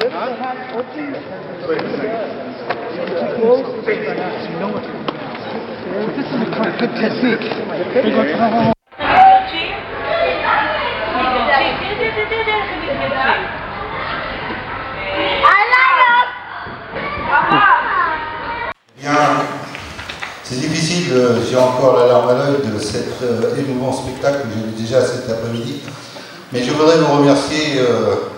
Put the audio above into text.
C'est difficile, j'ai encore la larme à l'œil de cet émouvant spectacle que j'ai vu déjà cet après-midi. Mais je voudrais vous remercier